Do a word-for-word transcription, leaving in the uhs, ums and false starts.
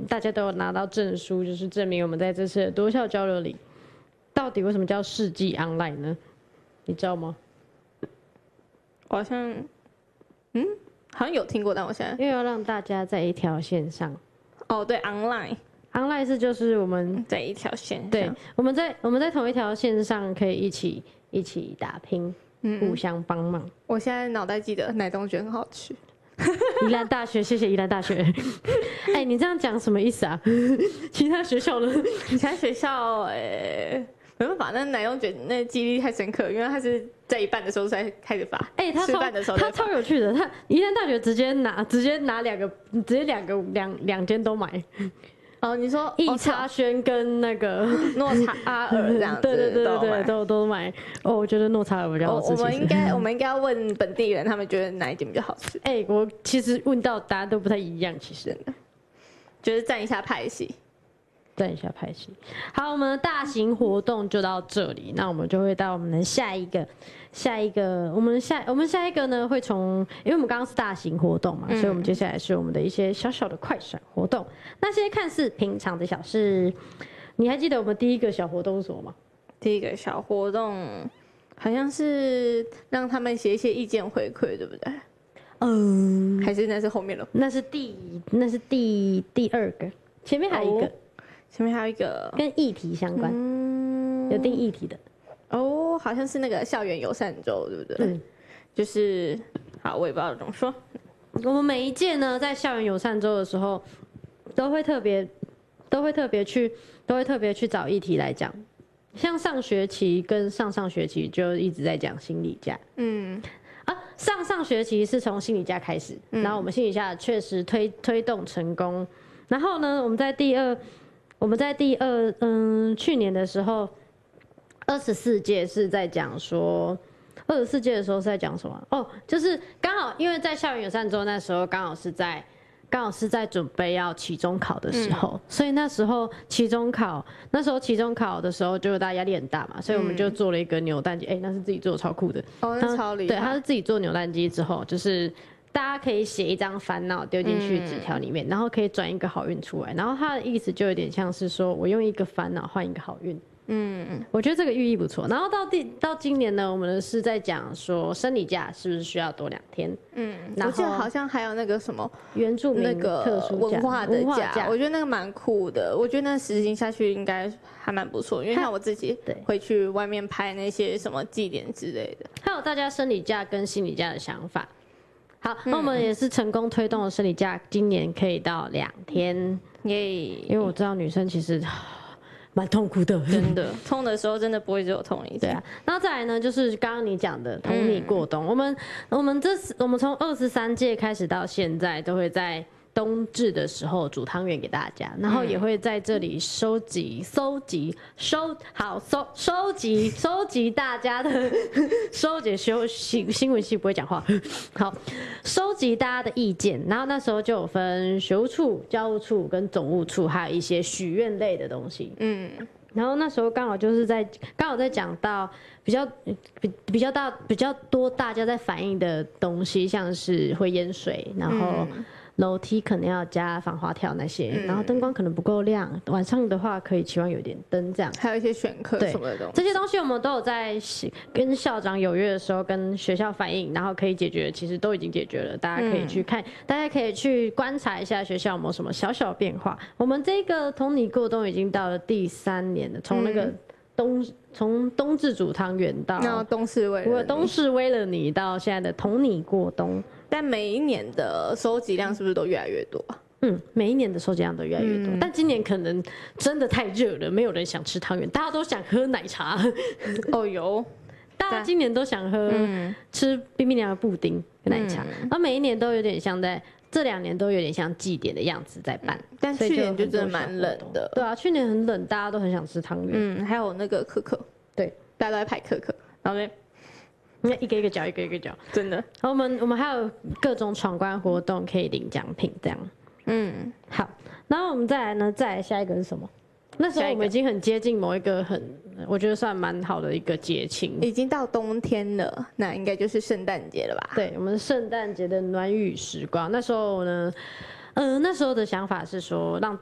大家都有拿到证书，就是证明我们在这次的多校交流里，到底为什么叫世纪 online 呢？你知道吗？ 我好像，嗯，好像有听过，但我现在因为要让大家在一条线上。 哦，对 ，online online 是就是我们在一条线上， 对，我们在我们在同一条线上可以一起一起打拼，嗯、互相帮忙。 我现在脑袋记得奶冻卷很好吃。 宜兰大学，谢谢宜兰大学。哎、欸，你这样讲什么意思啊？其他学校呢？ 其他学校，哎、欸，没办法，那奶冻卷那记忆力太深刻，因为他是在一半的时候才开始发。 哎、欸，他吃饭的时候他超有趣的，他宜兰大学直接拿直接拿两个，直接两个两两间都买。 哦，你说易差轩跟那个诺查阿尔这样子， 对对对对对，都都买。哦，我觉得诺查尔比较好吃。 我们应该我们应该要问本地人，他们觉得哪一间比较好吃？ 哎、欸，我其实问到答案都不太一样，其实就是站一下派系， 站一下派系。好，我们的大型活动就到这里，那我们就会到我们的下一个。下一个，我们下我们下一个呢，会从，因为我们刚刚是大型活动嘛，嗯、所以我们接下来是我们的一些小小的快闪活动。那些看似平常的小事，你还记得我们第一个小活动是什么吗？ 第一个小活动好像是让他们写一些意见回馈，对不对？嗯，还是那是后面了？ 那是第那是第第二个，前面还有一个，哦、 前面还有一个跟议题相关，嗯、有定议题的。 哦，好像是那个校园友善周，对不对？嗯，就是好，我也不知道怎么说。 我们每一届呢，在校园友善周的时候，都会特别，都会特别去，都会特别去找议题来讲。像上学期跟上上学期就一直在讲心理假，嗯，啊，上上学期是从心理假开始，嗯、然后我们心理假确实推推动成功。然后呢，我们在第二，我们在第二，嗯，去年的时候。二十四届是在讲说，二十四届的时候是在讲什么？哦，就是刚好因为在校园友善周那时候刚好是在刚好是在准备要期中考的时候，嗯、所以那时候期中考那时候期中考的时候，就大家压力很大嘛，所以我们就做了一个扭蛋机，哎、嗯欸，那是自己做的，超酷的。 哦，那超厉害。 对，他是自己做扭蛋机之后，就是大家可以写一张烦恼丢进去纸条里面，嗯、然后可以转一个好运出来。然后他的意思就有点像是说我用一个烦恼换一个好运。嗯，我觉得这个寓意不错。然后到第到今年呢，我们是在讲说生理假是不是需要多两天？嗯， 我记得好像还有那个什么原住民那个特殊文化的假，我觉得那个蛮酷的。我觉得那实行下去应该还蛮不错，因为像我自己会去外面拍那些什么祭典之类的。 还有大家生理假跟心理假的想法。好，那我们也是成功推动了生理假，今年可以到两天耶。因为我知道女生其实。蛮痛苦的， 真的痛的时候真的不会只有痛一次。 对啊，然后再来呢，就是刚刚你讲的同你过冬，嗯、我们我们这我们从二十三届开始到现在，都会在冬至的时候煮汤圆给大家，然后也会在这里收集、收集、收好收收集、收集大家的收集修新新闻系不会讲话，好收集大家的意见，然后那时候就有分学务处、教务处跟总务处，还有一些许愿类的东西，嗯。然后那时候刚好就是在刚好在讲到比较比比较大比较多大家在反映的东西，像是会淹水，然后楼梯可能要加防滑条那些，嗯、然后灯光可能不够亮，晚上的话可以期望有点灯这样， 还有一些选课什么的东西， 这些东西我们都有在跟校长有约的时候跟学校反映，然后可以解决，其实都已经解决了，大家可以去看，嗯、大家可以去观察一下学校有没有什么小小变化。我们这个同你过冬已经到了第三年了，从那个冬从冬至煮汤圆到冬至为了冬至为了你到现在的同你过冬。 但每一年的收集量是不是都越来越多啊？ 嗯，每一年的收集量都越来越多，嗯、但今年可能真的太热了，没有人想吃汤圆，大家都想喝奶茶。 哦，有， 大家今年都想喝、嗯、吃冰冰凉的布丁跟奶茶，然后、嗯、每一年都有点像在这两年都有点像祭典的样子在办，嗯、 但去年就真的蛮冷的。 对啊，去年很冷，大家都很想吃汤圆。 嗯，还有那个可可， 对， 大家都在排可可，然后呢？ 一个一个角，一个一个角， 真的。 然后我们我们还有各种闯关活动可以领奖品，这样。嗯，好。然后我们再来呢，再来下一个是什么？那时候我们已经很接近某一个很，我觉得算蛮好的一个节庆， 已经到冬天了，那应该就是圣诞节了吧？ 对，我们圣诞节的暖雨时光。那时候呢，呃，那时候的想法是说，让